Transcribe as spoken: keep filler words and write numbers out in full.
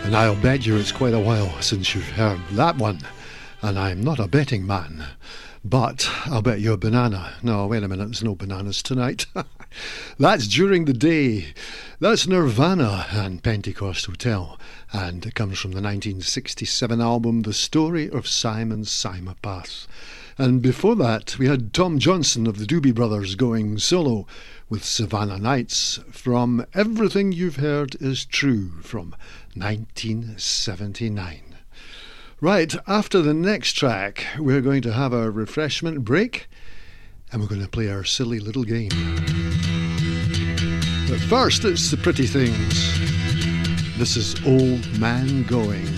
And I'll bet you it's quite a while since you've heard that one. And I'm not a betting man, but I'll bet you a banana. No, wait a minute, there's no bananas tonight. That's During the Day. That's Nirvana and Pentecost Hotel. And it comes from the nineteen sixty-seven album The Story of Simon Symopath. And before that, we had Tom Johnson of the Doobie Brothers going solo with Savannah Nights from Everything You've Heard Is True from nineteen seventy-nine. Right, after the next track, we're going to have a refreshment break and we're going to play our silly little game. But first, it's the pretty things. This is Old Man Going.